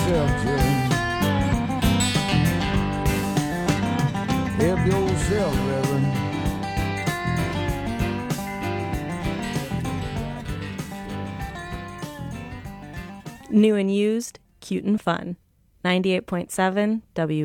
yourself, children. Help yourself, Reverend. New and used, cute and fun. 98.7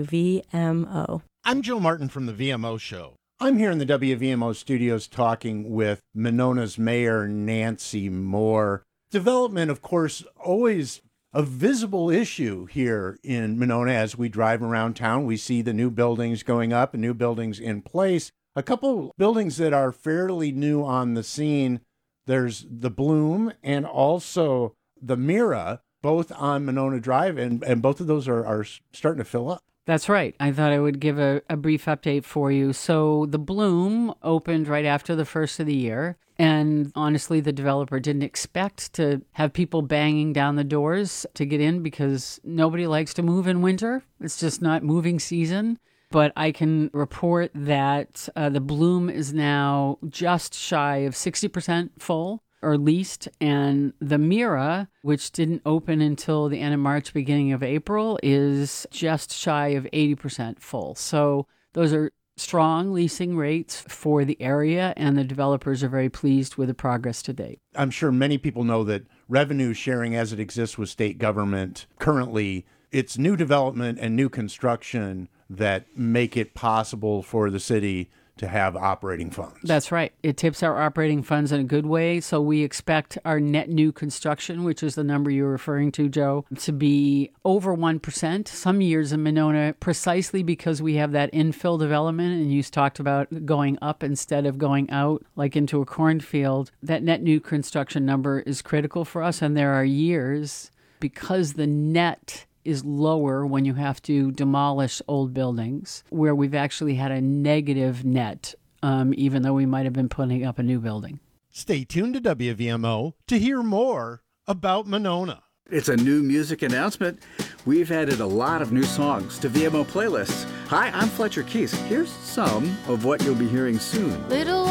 WVMO. I'm Joe Martin from the VMO Show. I'm here in the WVMO studios talking with Monona's Mayor, Nancy Moore. Development, of course, always a visible issue here in Monona. As we drive around town, we see the new buildings going up and new buildings in place. A couple buildings that are fairly new on the scene. There's the Bloom and also the Mira, both on Monona Drive, and both of those are starting to fill up. That's right. I thought I would give a brief update for you. So the Bloom opened right after the first of the year. And honestly, the developer didn't expect to have people banging down the doors to get in because nobody likes to move in winter. It's just not moving season. But I can report that the Bloom is now just shy of 60% full or leased. And the Mira, which didn't open until the end of March, beginning of April, is just shy of 80% full. So those are strong leasing rates for the area, and the developers are very pleased with the progress to date. I'm sure many people know that revenue sharing as it exists with state government currently, it's new development and new construction that make it possible for the city to have operating funds. That's right. It tips our operating funds in a good way. So we expect our net new construction, which is the number you're referring to, Joe, to be over 1%. Some years in Monona, precisely because we have that infill development, and you talked about going up instead of going out, like into a cornfield. That net new construction number is critical for us. And there are years, because the net is lower when you have to demolish old buildings, where we've actually had a negative net, even though we might have been putting up a new building. Stay tuned to WVMO to hear more about Monona. It's a new music announcement. We've added a lot of new songs to VMO playlists. Hi, I'm Fletcher Keys. Here's some of what you'll be hearing soon. Little